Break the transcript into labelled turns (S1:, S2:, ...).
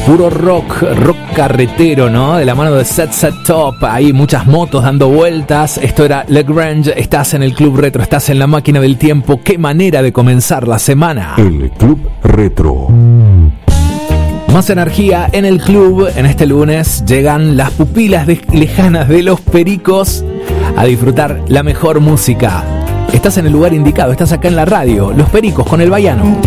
S1: Puro rock carretero, ¿no? De la mano de Set Top, ahí muchas motos dando vueltas. Esto era Lagrange, estás en el Club Retro, estás en la máquina del tiempo. Qué manera de comenzar la semana.
S2: El Club Retro.
S1: Más energía en el club. En este lunes llegan las pupilas lejanas de los Pericos a disfrutar la mejor música. Estás en el lugar indicado, estás acá en la radio. Los Pericos con el Baiano.